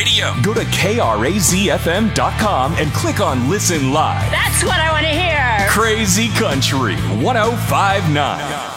radio. Go to KRAZFM.com and click on Listen Live. That's what I want to hear. Crazy Country 1059.